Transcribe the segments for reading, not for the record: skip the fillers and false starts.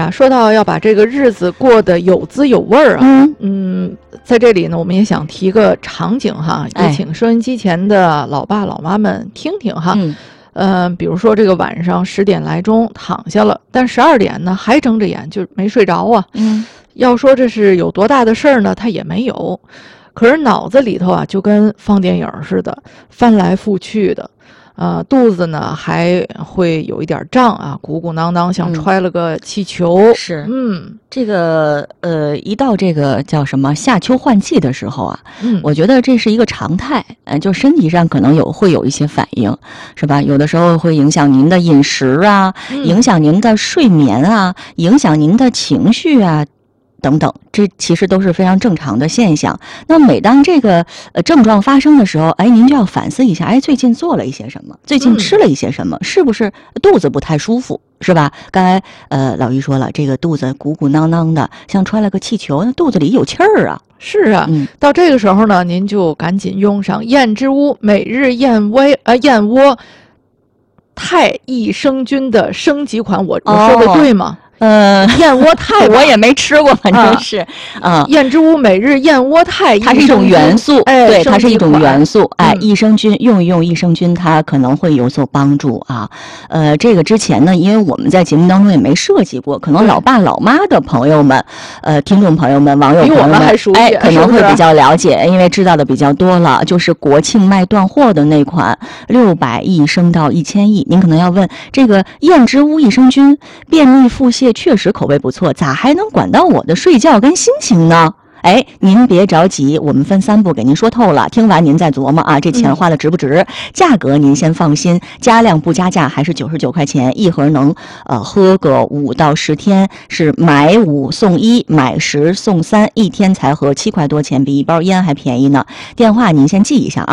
呀，说到要把这个日子过得有滋有味儿啊，在这里呢，我们也想提个场景哈，也请收音机前的老爸老妈们听听哈。比如说这个晚上10点来钟躺下了，但12点呢还睁着眼，就没睡着啊。要说这是有多大的事儿呢，他也没有，可是脑子里头啊就跟放电影似的，翻来覆去的。肚子呢还会有一点胀啊，鼓鼓囊囊，像揣了个气球。 是，这个一到这个叫什么夏秋换季的时候啊，我觉得这是一个常态，就身体上可能会有一些反应，是吧？有的时候会影响您的饮食啊，影响您的睡眠啊，影响您的情绪啊。等等，这其实都是非常正常的现象。那每当这个症状发生的时候，您就要反思一下，最近做了一些什么，最近吃了一些什么，是不是肚子不太舒服，是吧？刚才老姨说了，这个肚子鼓鼓囊囊的，像揣了个气球，那肚子里有气儿啊。 是啊，到这个时候呢，您就赶紧用上燕之屋每日燕窝肽益生菌的升级款，我说的对吗？燕窝肽我也没吃过，反正是燕之屋每日燕窝肽， 它是一种元素，对，它是一种元素，益生菌，用一用益生菌，它可能会有所帮助啊。这个之前呢，因为我们在节目当中也没涉及过，可能老爸老妈的朋友们，听众朋友们、网友朋友们， 比我们还熟悉， 可能会比较了解，因为知道的比较多了。就是国庆卖断货的那款600亿升到1000亿，您可能要问，这个燕之屋益生菌便秘腹泻确实口味不错，咋还能管到我的睡觉跟心情呢？您别着急，我们分3步给您说透了，听完您再琢磨啊，这钱花的值不值？价格您先放心，加量不加价，还是99块钱一盒，能喝个5到10天，是买5送1，买10送3，一天才合7块多钱，比一包烟还便宜呢。电话您先记一下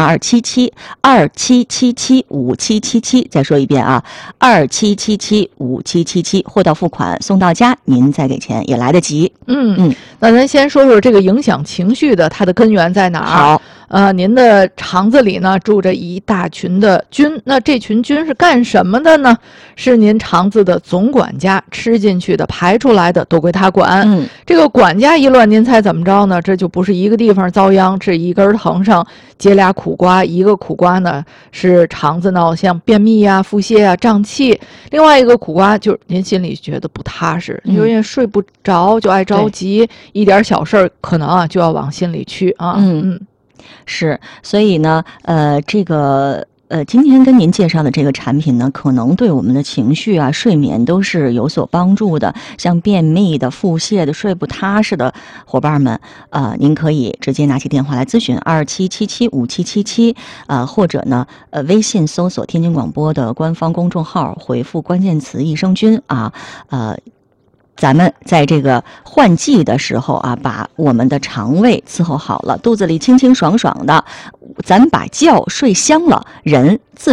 ，277727775777，再说一遍啊，27775777，货到付款送到家，您再给钱也来得及。 那咱先说说这个影响情绪的，它的根源在哪儿？ 好， 您的肠子里呢住着一大群的菌，那这群菌是干什么的呢？是您肠子的总管家，吃进去的、排出来的都归他管。这个管家一乱，您猜怎么着呢？这就不是一个地方遭殃，这一根藤上结俩苦瓜，一个苦瓜呢是肠子闹像便秘啊、腹泻啊、胀气，另外一个苦瓜就是您心里觉得不踏实，因为睡不着就爱着急，一点小事儿可能就要往心里去啊。 是，所以呢，这个今天跟您介绍的这个产品呢，可能对我们的情绪啊、睡眠都是有所帮助的。像便秘的、腹泻的、睡不踏实的伙伴们，您可以直接拿起电话来咨询27775777，或者呢，微信搜索天津广播的官方公众号，回复关键词益生菌啊，咱们在这个换季的时候啊，把我们的肠胃伺候好了，肚子里清清爽爽的，咱把觉睡香了，人自